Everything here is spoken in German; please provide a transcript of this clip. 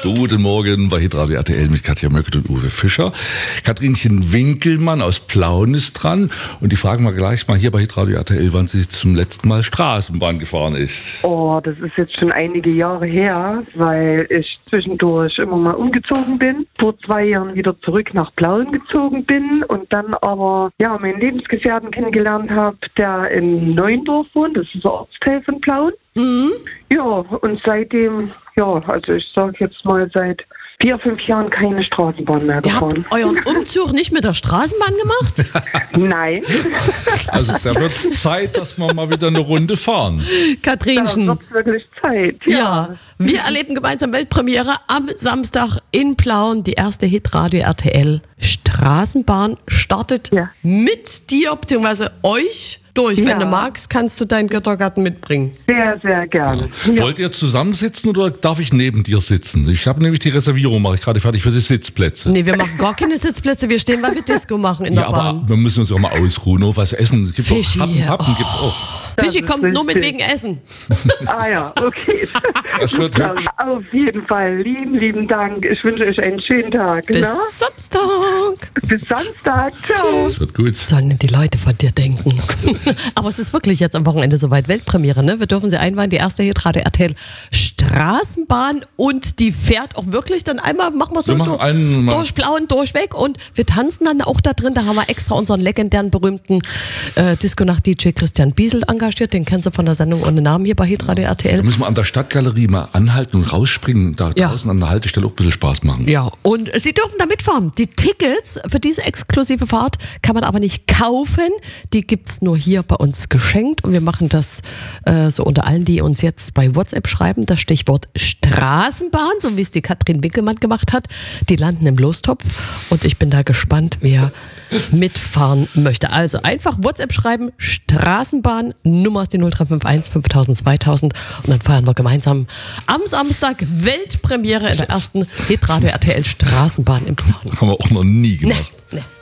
Guten Morgen bei Hitradio RTL mit Katja Möckl und Uwe Fischer. Katrinchen Winkelmann aus Plauen ist dran. Und die fragen wir gleich mal hier bei Hitradio RTL, wann sie zum letzten Mal Straßenbahn gefahren ist. Oh, das ist jetzt schon einige Jahre her, weil ich zwischendurch immer mal umgezogen bin. Vor 2 Jahren wieder zurück nach Plauen gezogen bin und dann aber meinen Lebensgefährten kennengelernt habe, der in Neuendorf wohnt. Das ist ein Ortsteil von Plauen. Mhm. Ja, und seitdem, also ich sage jetzt mal seit 4, 5 Jahren keine Straßenbahn mehr gefahren. Ihr habt euren Umzug nicht mit der Straßenbahn gemacht? Nein. Also da wird es Zeit, dass wir mal wieder eine Runde fahren. Katrinchen. Da wird wirklich Zeit. Ja, wir erleben gemeinsam Weltpremiere am Samstag in Plauen. Die erste Hitradio RTL Straßenbahn startet mit dir bzw. euch durch. Ja. Wenn du magst, kannst du deinen Göttergarten mitbringen. Sehr, sehr gerne. Ja. Wollt ihr zusammensitzen oder darf ich neben dir sitzen? Ich habe nämlich die Reservierung, mache ich gerade fertig für die Sitzplätze. Nee, wir machen gar keine Sitzplätze. Wir stehen, weil wir Disco machen in der Bahn. Aber wir müssen uns auch mal ausruhen, noch was essen. Es gibt Fischi, auch Pappen gibt's auch. Fischi Das kommt ist nur mit richtig. wegen Essen. Ah ja, okay. Das wird hübsch. Auf jeden Fall. Lieben Dank. Ich wünsche euch einen schönen Tag. Bis Na? Samstag. Bis Samstag. Ciao. Das wird gut. Sollen denn die Leute von dir denken? Aber es ist wirklich jetzt am Wochenende soweit Weltpremiere, ne? Wir dürfen sie einweihen, die erste Hitradio RTL Straßenbahn und die fährt auch wirklich dann einmal, machen wir so durch Plauen, durchweg und wir tanzen dann auch da drin, da haben wir extra unseren legendären, berühmten Disco-Nacht-DJ Christian Biesel engagiert, den kennst du von der Sendung ohne Namen hier bei Hitradio RTL. Da müssen wir an der Stadtgalerie mal anhalten und rausspringen, da draußen an der Haltestelle auch ein bisschen Spaß machen. Ja, und Sie dürfen da mitfahren. Die Tickets für diese exklusive Fahrt kann man aber nicht kaufen, die gibt's nur hier bei uns geschenkt und wir machen das so unter allen, die uns jetzt bei WhatsApp schreiben, das Stichwort Straßenbahn, so wie es die Katrin Winkelmann gemacht hat, die landen im Lostopf und ich bin da gespannt, wer mitfahren möchte. Also einfach WhatsApp schreiben, Straßenbahn, Nummer ist die 0351 5000 2000 und dann feiern wir gemeinsam am Samstag Weltpremiere in der ersten Hitradio RTL Straßenbahn im Plauen. Haben wir auch noch nie gemacht. Nee.